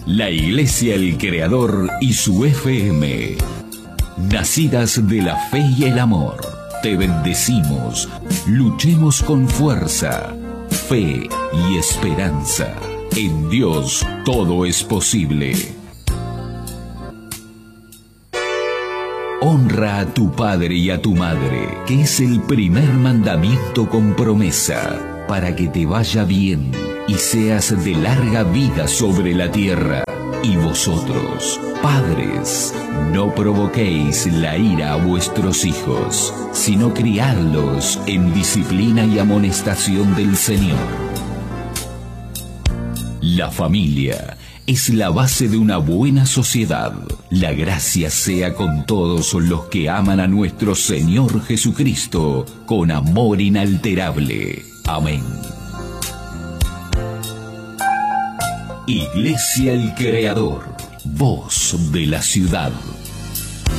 La Iglesia El Creador y su FM. Nacidas de la fe y el amor, te bendecimos. Luchemos con fuerza, fe y esperanza. En Dios todo es posible. Honra a tu padre y a tu madre, que es el primer mandamiento con promesa, para que te vaya bien y seas de larga vida sobre la tierra. Y vosotros, padres, no provoquéis la ira a vuestros hijos, sino criadlos en disciplina y amonestación del Señor. La familia es la base de una buena sociedad. La gracia sea con todos los que aman a nuestro Señor Jesucristo con amor inalterable. Amén. Iglesia El Creador, voz de la ciudad.